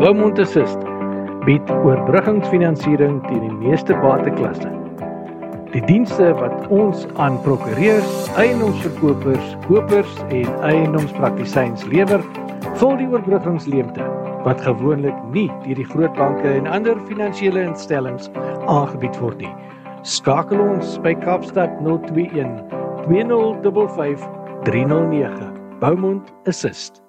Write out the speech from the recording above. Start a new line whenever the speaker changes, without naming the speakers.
Beaumont Assist bied oorbruggingsfinansiering teen die meeste bateklasse. Die dienste wat ons aan prokureurs, eiendomsverkopers, kopers en eiendomspraktisyns lewer, vul die oorbruggingsleemte wat gewoonlik nie deur die groot banke en ander finansiële instellings aangebied word nie. Skakel ons by Kaapstad 021 2055 309. Beaumont Assist.